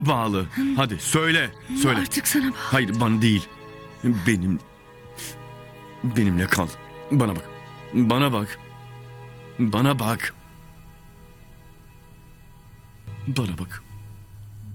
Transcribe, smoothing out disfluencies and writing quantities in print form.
bağlı. Hadi söyle. Söyle. Artık sana bağlı. Hayır, bana değil. Benimle kal. Bana bak. Bana bak. Bana bak. Bana bak.